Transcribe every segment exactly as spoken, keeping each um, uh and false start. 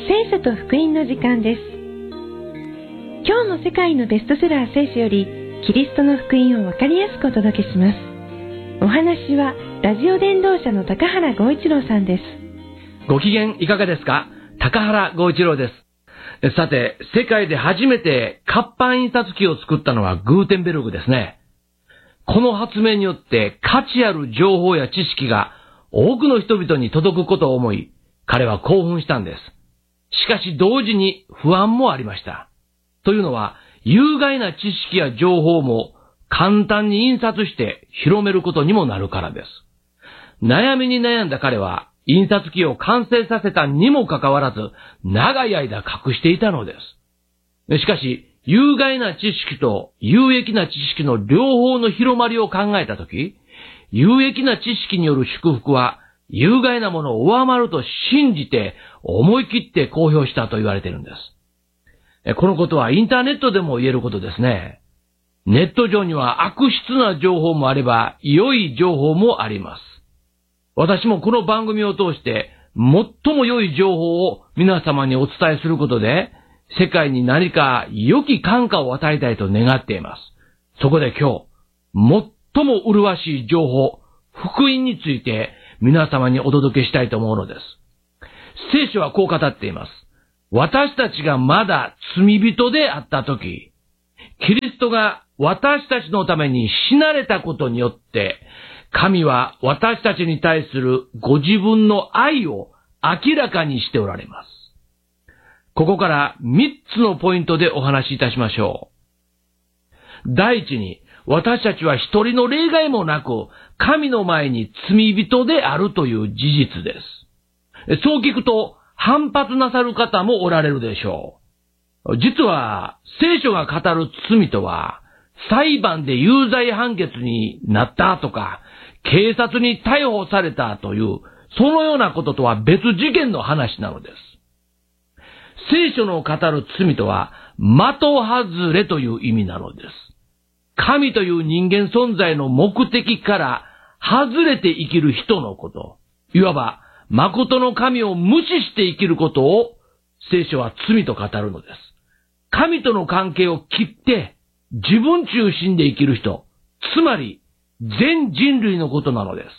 聖書と福音の時間です。今日も世界のベストセラー聖書よりキリストの福音をわかりやすくお届けします。お話はラジオ伝道者の高原剛一郎さんです。 ご機嫌いかがですか？高原剛一郎です。さて、世界で初めて活版印刷機を作ったのはグーテンベルグですね。この発明によって価値ある情報や知識が多くの人々に届くことを思い、彼は興奮したんです。しかし同時に不安もありました。というのは、有害な知識や情報も簡単に印刷して広めることにもなるからです。悩みに悩んだ彼は、印刷機を完成させたにもかかわらず、長い間隠していたのです。しかし、有害な知識と有益な知識の両方の広まりを考えたとき、有益な知識による祝福は、有害なものを上回ると信じて、思い切って公表したと言われているんです。このことはインターネットでも言えることですね。ネット上には悪質な情報もあれば、良い情報もあります。私もこの番組を通して、最も良い情報を皆様にお伝えすることで、世界に何か良き感化を与えたいと願っています。そこで今日、最も麗しい情報、福音について皆様にお届けしたいと思うのです。聖書はこう語っています。私たちがまだ罪人であったとき、キリストが私たちのために死なれたことによって、神は私たちに対するご自分の愛を明らかにしておられます。ここからみっつのポイントでお話しいたしましょう。第一に、私たちは一人の例外もなく、神の前に罪人であるという事実です。そう聞くと、反発なさる方もおられるでしょう。実は、聖書が語る罪とは、裁判で有罪判決になったとか、警察に逮捕されたという、そのようなこととは別事件の話なのです。聖書の語る罪とは、的外れという意味なのです。神という人間存在の目的から外れて生きる人のこと。いわば、誠の神を無視して生きることを聖書は罪と語るのです。神との関係を切って自分中心で生きる人、つまり全人類のことなのです。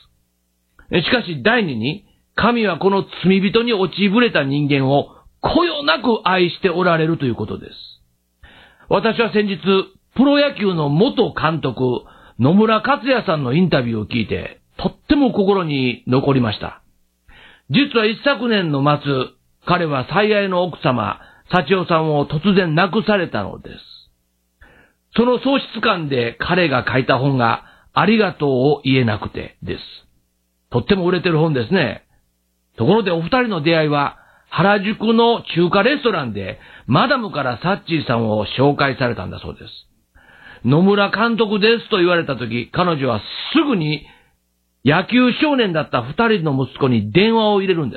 しかし第二に、神はこの罪人に落ちぶれた人間をこよなく愛しておられるということです。私は先日、プロ野球の元監督、野村克也さんのインタビューを聞いて、とっても心に残りました。実は一昨年の末、彼は最愛の奥様、幸代さんを突然亡くされたのです。その喪失感で彼が書いた本が、ありがとうを言えなくてです。とっても売れてる本ですね。ところでお二人の出会いは、原宿の中華レストランで、マダムからサッチーさんを紹介されたんだそうです。野村監督ですと言われたとき、彼女はすぐに野球少年だった二人の息子に電話を入れるんです。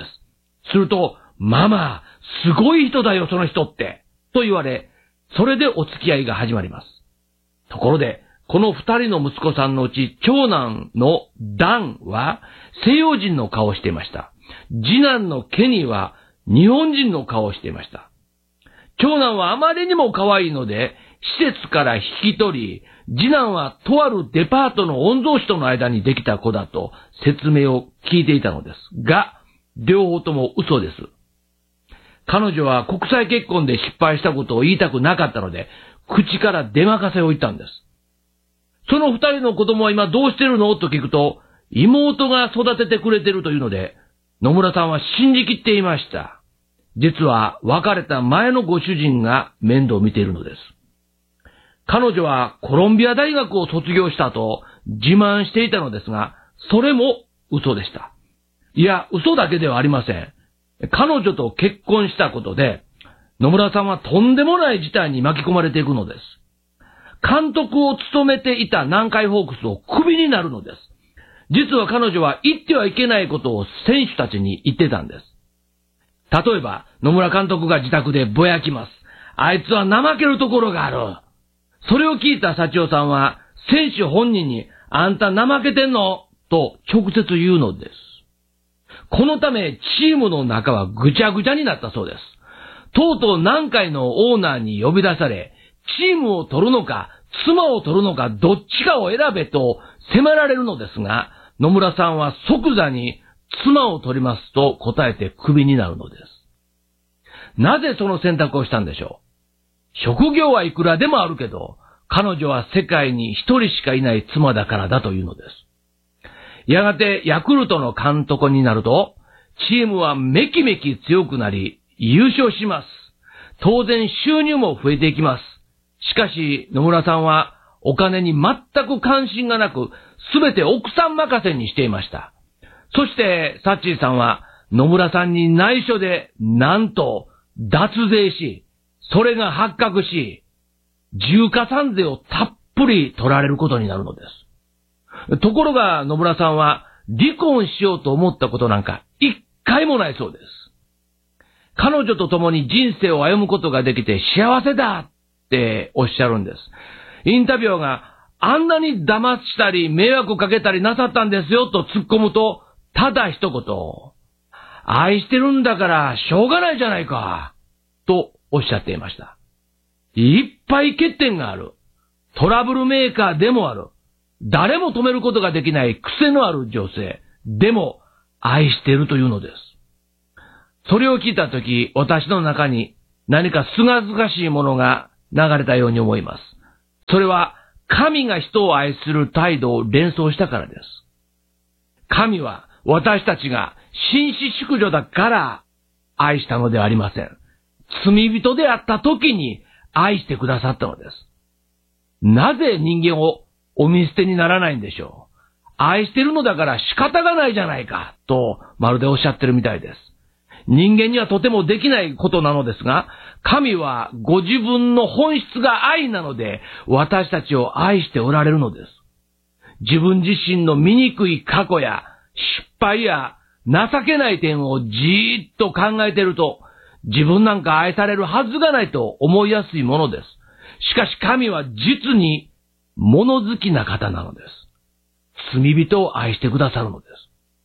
すると、ママ、すごい人だよその人って、と言われ、それでお付き合いが始まります。ところで、この二人の息子さんのうち、長男のダンは西洋人の顔をしていました。次男のケニーは日本人の顔をしていました。長男はあまりにも可愛いので、施設から引き取り、次男はとあるデパートの御曹司との間にできた子だと説明を聞いていたのです。が、両方とも嘘です。彼女は国際結婚で失敗したことを言いたくなかったので、口から出まかせを言ったんです。その二人の子供は今どうしてるのと聞くと、妹が育ててくれてるというので、野村さんは信じきっていました。実は別れた前のご主人が面倒を見ているのです。彼女はコロンビア大学を卒業したと自慢していたのですが、それも嘘でした。いや、嘘だけではありません。彼女と結婚したことで、野村さんはとんでもない事態に巻き込まれていくのです。監督を務めていた南海ホークスをクビになるのです。実は彼女は言ってはいけないことを選手たちに言ってたんです。例えば、野村監督が自宅でぼやきます。あいつは怠けるところがある。それを聞いた幸代さんは、選手本人に、あんた怠けてんのと直接言うのです。このため、チームの中はぐちゃぐちゃになったそうです。 とうとう南海のオーナーに呼び出され、チームを取るのか、妻を取るのか、どっちかを選べと迫られるのですが、野村さんは即座に妻を取りますと答えてクビになるのです。なぜその選択をしたんでしょう。職業はいくらでもあるけど、彼女は世界に一人しかいない妻だからだというのです。やがてヤクルトの監督になると、チームはめきめき強くなり、優勝します。当然収入も増えていきます。しかし野村さんはお金に全く関心がなく、すべて奥さん任せにしていました。そしてサッチーさんは野村さんに内緒でなんと脱税し、それが発覚し、重加算税をたっぷり取られることになるのです。ところが野村さんは離婚しようと思ったことなんか一回もないそうです。彼女と共に人生を歩むことができて幸せだっておっしゃるんです。インタビュアーがあんなに騙したり迷惑かけたりなさったんですよと突っ込むと、ただ一言、愛してるんだからしょうがないじゃないかとおっしゃっていました。いっぱい欠点がある。トラブルメーカーでもある。誰も止めることができない癖のある女性。でも愛してるというのです。それを聞いたとき、私の中に何かすがすがしいものが流れたように思います。それは神が人を愛する態度を連想したからです。神は私たちが紳士淑女だから愛したのではありません。罪人であった時に愛してくださったのです。なぜ人間をお見捨てにならないんでしょう。愛してるのだから仕方がないじゃないかとまるでおっしゃってるみたいです。人間にはとてもできないことなのですが、神はご自分の本質が愛なので、私たちを愛しておられるのです。自分自身の醜い過去や失敗や情けない点をじーっと考えていると、自分なんか愛されるはずがないと思いやすいものです。しかし神は実に物好きな方なのです。罪人を愛してくださるのです。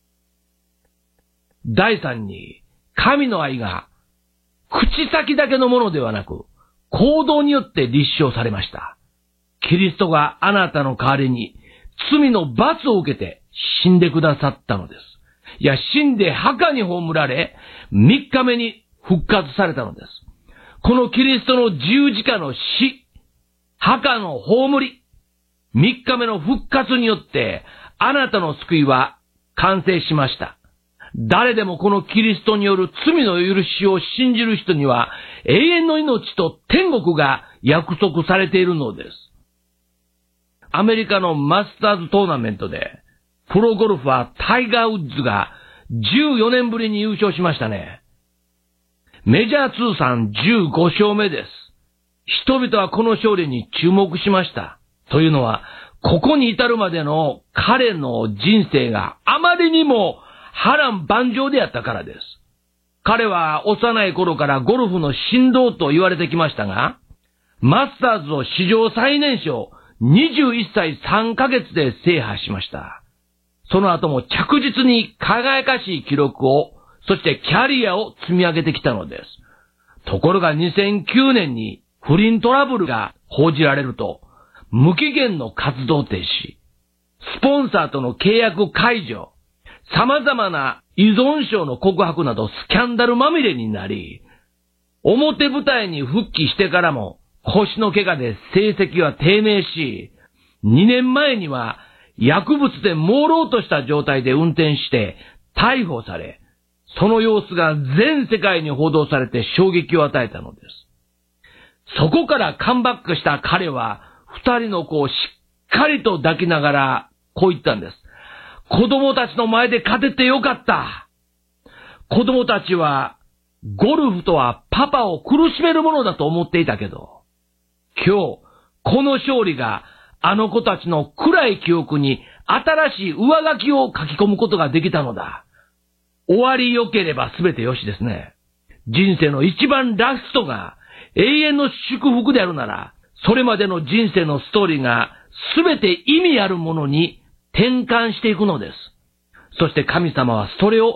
第三に、神の愛が口先だけのものではなく行動によって立証されました。キリストがあなたの代わりに罪の罰を受けて死んでくださったのです。いや、死んで墓に葬られみっかめに復活されたのです。このキリストの十字架の死、墓の葬り、みっかめの復活によってあなたの救いは完成しました。誰でもこのキリストによる罪の許しを信じる人には永遠の命と天国が約束されているのです。アメリカのマスターズトーナメントでプロゴルファータイガー・ウッズがじゅうよねんぶりに優勝しましたね。メジャー通算じゅうごしょうめです。人々はこの勝利に注目しました。というのは、ここに至るまでの彼の人生があまりにも波乱万丈であったからです。彼は幼い頃からゴルフの神童と言われてきましたが、マスターズを史上最年少にじゅういっさいさんかげつで制覇しました。その後も着実に輝かしい記録を、そしてキャリアを積み上げてきたのです。ところがにせんきゅうねんに不倫トラブルが報じられると、無期限の活動停止、スポンサーとの契約解除、様々な依存症の告白などスキャンダルまみれになり、表舞台に復帰してからも腰の怪我で成績は低迷し、にねんまえには薬物で朦朧とした状態で運転して逮捕され、その様子が全世界に報道されて衝撃を与えたのです。そこからカムバックした彼は二人の子をしっかりと抱きながらこう言ったんです。子供たちの前で勝ててよかった。子供たちはゴルフとはパパを苦しめるものだと思っていたけど、今日この勝利があの子たちの暗い記憶に新しい上書きを書き込むことができたのだ。終わり良ければ全て良しですね。人生の一番ラストが永遠の祝福であるなら、それまでの人生のストーリーが全て意味あるものに転換していくのです。そして神様はそれを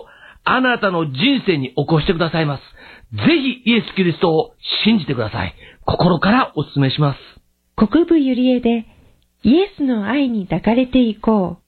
あなたの人生に起こしてくださいます。ぜひイエス・キリストを信じてください。心からお勧めします。 国分ゆりえでイエスの愛に抱かれていこう。